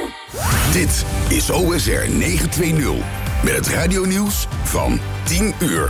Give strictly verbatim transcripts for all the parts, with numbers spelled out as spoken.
Dit is O S R negenhonderdtwintig met het radionieuws van tien uur.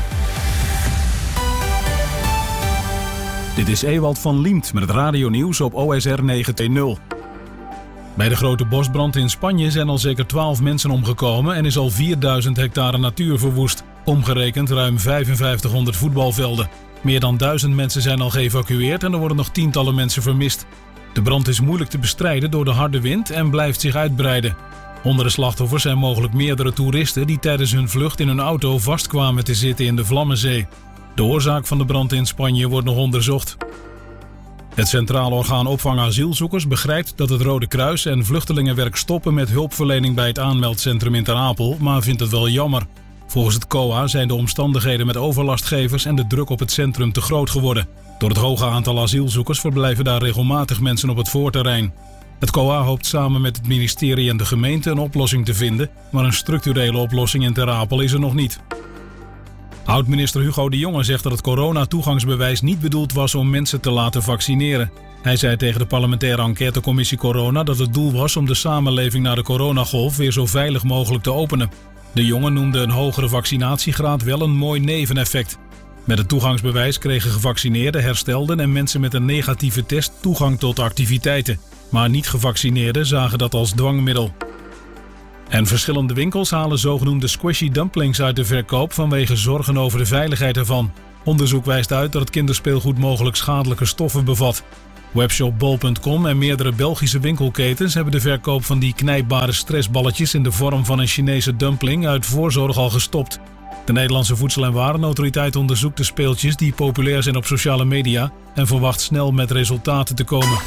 Dit is Ewald van Liemt met het radionieuws op O S R negenhonderdtwintig. Bij de grote bosbrand in Spanje zijn al zeker twaalf mensen omgekomen en is al vierduizend hectare natuur verwoest. Omgerekend ruim vijfenvijftighonderd voetbalvelden. Meer dan duizend mensen zijn al geëvacueerd en er worden nog tientallen mensen vermist. De brand is moeilijk te bestrijden door de harde wind en blijft zich uitbreiden. Onder de slachtoffers zijn mogelijk meerdere toeristen die tijdens hun vlucht in hun auto vastkwamen te zitten in de Vlammenzee. De oorzaak van de brand in Spanje wordt nog onderzocht. Het Centraal Orgaan Opvang Asielzoekers begrijpt dat het Rode Kruis en Vluchtelingenwerk stoppen met hulpverlening bij het aanmeldcentrum in Ter Apel, maar vindt het wel jammer. Volgens het C O A zijn de omstandigheden met overlastgevers en de druk op het centrum te groot geworden. Door het hoge aantal asielzoekers verblijven daar regelmatig mensen op het voorterrein. Het C O A hoopt samen met het ministerie en de gemeente een oplossing te vinden, maar een structurele oplossing in Ter Apel is er nog niet. Oud-minister Hugo de Jonge zegt dat het corona-toegangsbewijs niet bedoeld was om mensen te laten vaccineren. Hij zei tegen de parlementaire enquêtecommissie Corona dat het doel was om de samenleving na de coronagolf weer zo veilig mogelijk te openen. De Jonge noemde een hogere vaccinatiegraad wel een mooi neveneffect. Met het toegangsbewijs kregen gevaccineerden, herstelden en mensen met een negatieve test toegang tot activiteiten. Maar niet-gevaccineerden zagen dat als dwangmiddel. En verschillende winkels halen zogenoemde squishy dumplings uit de verkoop vanwege zorgen over de veiligheid ervan. Onderzoek wijst uit dat het kinderspeelgoed mogelijk schadelijke stoffen bevat. Webshop bol punt com en meerdere Belgische winkelketens hebben de verkoop van die knijpbare stressballetjes in de vorm van een Chinese dumpling uit voorzorg al gestopt. De Nederlandse Voedsel- en Warenautoriteit onderzoekt de speeltjes die populair zijn op sociale media en verwacht snel met resultaten te komen.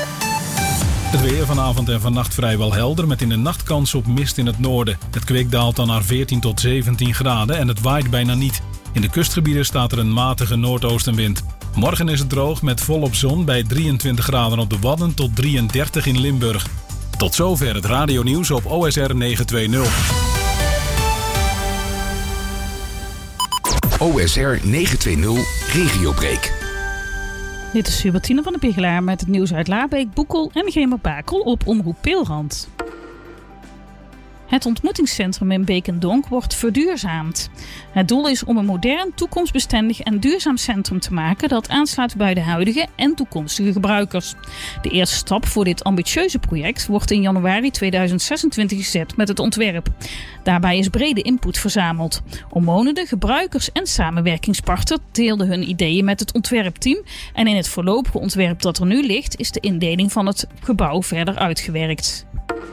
Het weer vanavond en vannacht vrijwel helder met in de nacht kans op mist in het noorden. Het kwik daalt dan naar veertien tot zeventien graden en het waait bijna niet. In de kustgebieden staat er een matige noordoostenwind. Morgen is het droog met volop zon bij drieëntwintig graden op de Wadden tot drieëndertig in Limburg. Tot zover het radionieuws op O S R negenhonderdtwintig. O S R negenhonderdtwintig Regiobreak. Dit is Hubertine van de Pigelaar met het nieuws uit Laarbeek, Boekel en Gemerbakel op Omroep Peelrand. Het ontmoetingscentrum in Beek en Donk wordt verduurzaamd. Het doel is om een modern, toekomstbestendig en duurzaam centrum te maken dat aansluit bij de huidige en toekomstige gebruikers. De eerste stap voor dit ambitieuze project wordt in januari tweeduizend zesentwintig gezet met het ontwerp. Daarbij is brede input verzameld. Omwonenden, gebruikers en samenwerkingspartners deelden hun ideeën met het ontwerpteam en in het voorlopige ontwerp dat er nu ligt is de indeling van het gebouw verder uitgewerkt.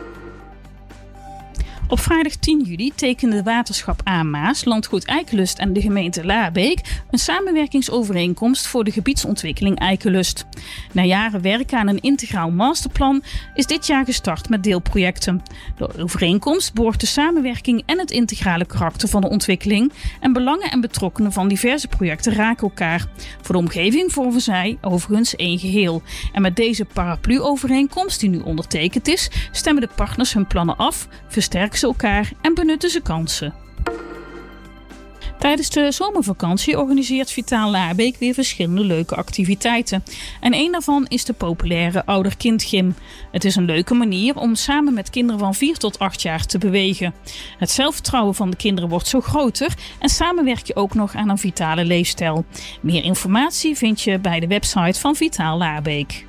Op vrijdag tien juli tekende Waterschap Aamaas, Landgoed Eikenlust en de gemeente Laarbeek een samenwerkingsovereenkomst voor de gebiedsontwikkeling Eikenlust. Na jaren werken aan een integraal masterplan is dit jaar gestart met deelprojecten. De overeenkomst borgt de samenwerking en het integrale karakter van de ontwikkeling en belangen en betrokkenen van diverse projecten raken elkaar. Voor de omgeving vormen zij overigens één geheel. En met deze paraplu-overeenkomst die nu ondertekend is, stemmen de partners hun plannen af, versterken ze elkaar en benutten ze kansen. Tijdens de zomervakantie organiseert Vitaal Laarbeek weer verschillende leuke activiteiten. En een daarvan is de populaire ouder-kind-gym. Het is een leuke manier om samen met kinderen van vier tot acht jaar te bewegen. Het zelfvertrouwen van de kinderen wordt zo groter en samen werk je ook nog aan een vitale leefstijl. Meer informatie vind je bij de website van Vitaal Laarbeek.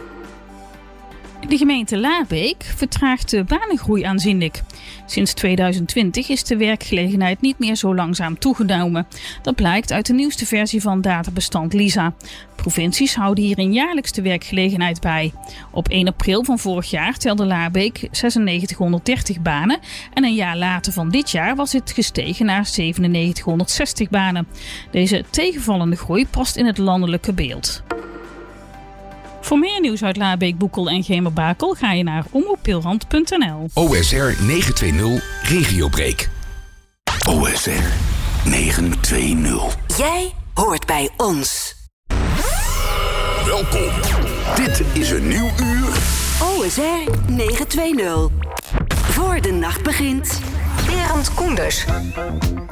De gemeente Laarbeek vertraagt de banengroei aanzienlijk. Sinds tweeduizend twintig is de werkgelegenheid niet meer zo langzaam toegenomen. Dat blijkt uit de nieuwste versie van databestand LISA. Provincies houden hierin jaarlijks de werkgelegenheid bij. Op één april van vorig jaar telde Laarbeek zesennegentighonderddertig banen en een jaar later van dit jaar was het gestegen naar zevenennegentighonderdzestig banen. Deze tegenvallende groei past in het landelijke beeld. Voor meer nieuws uit Laarbeek, Boekel en Gemerbakel ga je naar omroep peelrand punt n l. O S R negenhonderdtwintig Regiobreak. O S R negenhonderdtwintig. Jij hoort bij ons. Welkom. Dit is een nieuw uur. O S R negenhonderdtwintig. Voor de nacht begint. Berend Koenders.